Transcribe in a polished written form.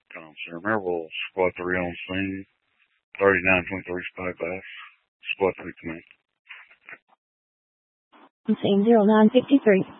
Sierra Maryville, Squad 3 on scene, 3923 Spy Bass, Squad 3 command. On scene 0953.